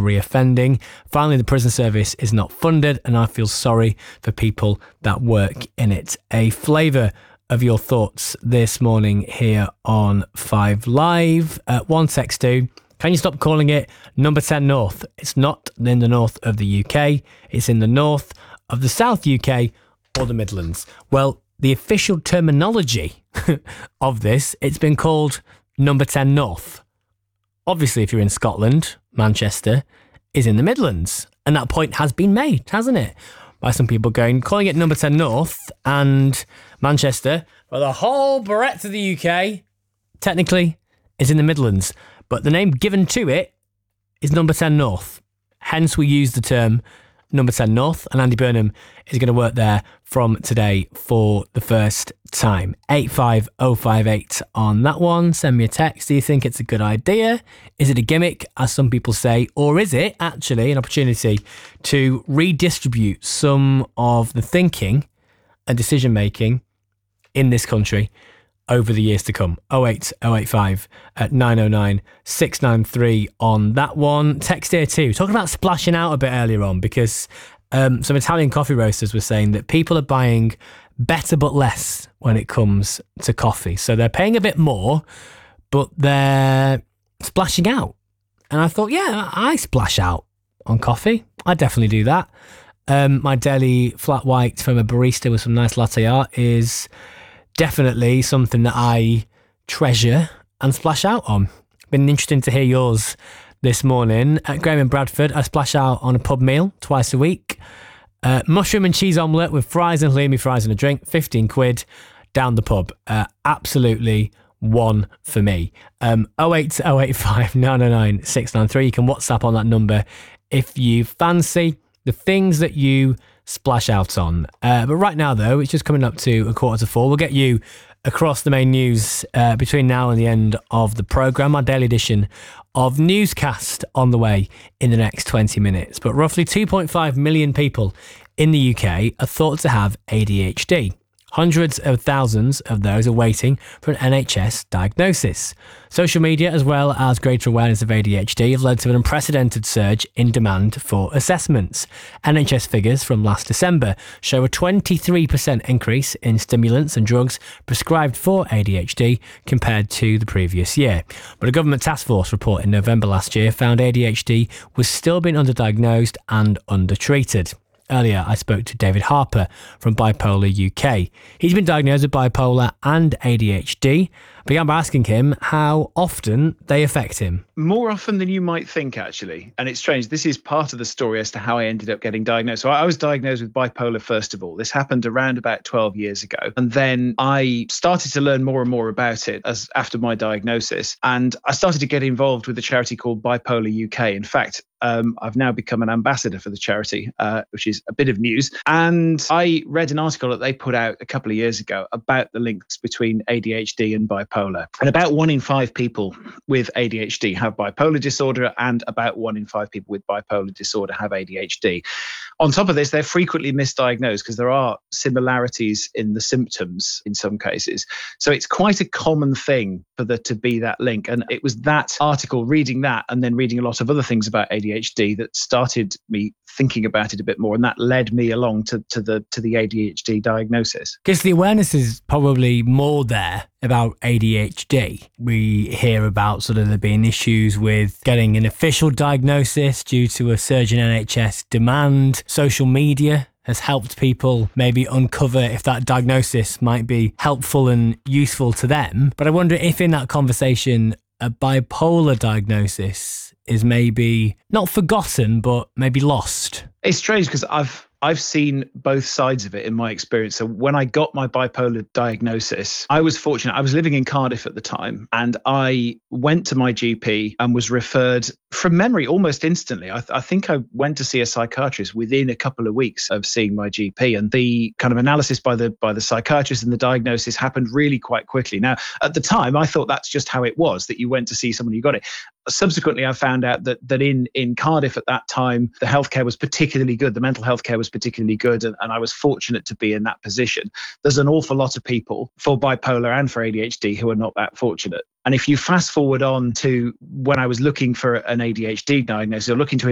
reoffending. Finally, the prison service is not funded, and I feel sorry for people that work in it. A flavour of your thoughts this morning here on 5 Live. 162. Can you stop calling it Number 10 North? It's not in the north of the UK. It's in the north of the South UK or the Midlands. Well, the official terminology of this, it's been called Number 10 North. Obviously, if you're in Scotland, Manchester is in the Midlands. And that point has been made, hasn't it? By some people calling it Number 10 North, and Manchester, for the whole breadth of the UK, technically is in the Midlands. But the name given to it is Number 10 North. Hence, we use the term Number 10 North, and Andy Burnham is going to work there from today for the first time. 85058 on that one. Send me a text. Do you think it's a good idea? Is it a gimmick, as some people say, or is it actually an opportunity to redistribute some of the thinking and decision making in this country over the years to come? 08085 at 909 693 on that one. Text here too. Talking about splashing out a bit earlier on, because some Italian coffee roasters were saying that people are buying better but less when it comes to coffee. So they're paying a bit more, but they're splashing out. And I thought, yeah, I splash out on coffee. I definitely do that. My daily flat white from a barista with some nice latte art is definitely something that I treasure and splash out on. Been interesting to hear yours this morning. At Graham in Bradford, I splash out on a pub meal twice a week. Mushroom and cheese omelette with fries and halloumi fries and a drink, 15 quid down the pub. Absolutely one for me. 08085 909 693. You can WhatsApp on that number if you fancy the things that you splash out on. But right now, though, it's just coming up to 3:45. We'll get you across the main news between now and the end of the programme. Our daily edition of Newscast on the way in the next 20 minutes. But roughly 2.5 million people in the UK are thought to have ADHD. Hundreds of thousands of those are waiting for an NHS diagnosis. Social media, as well as greater awareness of ADHD, have led to an unprecedented surge in demand for assessments. NHS figures from last December show a 23% increase in stimulants and drugs prescribed for ADHD compared to the previous year. But a government task force report in November last year found ADHD was still being underdiagnosed and undertreated. Earlier, I spoke to David Harper from Bipolar UK. He's been diagnosed with bipolar and ADHD. I began by asking him how often they affect him. More often than you might think, actually. And it's strange. This is part of the story as to how I ended up getting diagnosed. So I was diagnosed with bipolar, first of all. This happened around about 12 years ago. And then I started to learn more and more about it after my diagnosis. And I started to get involved with a charity called Bipolar UK. In fact, I've now become an ambassador for the charity, which is a bit of news. And I read an article that they put out a couple of years ago about the links between ADHD and bipolar. And about 1 in 5 people with ADHD have bipolar disorder, and about 1 in 5 people with bipolar disorder have ADHD. On top of this, they're frequently misdiagnosed because there are similarities in the symptoms in some cases. So it's quite a common thing for there to be that link. And it was that article, reading that, and then reading a lot of other things about ADHD that started me thinking about it a bit more. And that led me along to the ADHD diagnosis. Because the awareness is probably more there about ADHD. We hear about sort of there being issues with getting an official diagnosis due to a surge in NHS demand. Social media has helped people maybe uncover if that diagnosis might be helpful and useful to them. But I wonder if in that conversation, a bipolar diagnosis is maybe not forgotten, but maybe lost. It's strange because I've seen both sides of it in my experience. So when I got my bipolar diagnosis, I was fortunate. I was living in Cardiff at the time, and I went to my GP and was referred from memory almost instantly. I think I went to see a psychiatrist within a couple of weeks of seeing my GP, and the kind of analysis by the psychiatrist and the diagnosis happened really quite quickly. Now, at the time, I thought that's just how it was, that you went to see someone who got it. Subsequently, I found out that in Cardiff at that time, the healthcare was particularly good. The mental health care was particularly good. And I was fortunate to be in that position. There's an awful lot of people for bipolar and for ADHD who are not that fortunate. And if you fast forward on to when I was looking for an ADHD diagnosis or looking to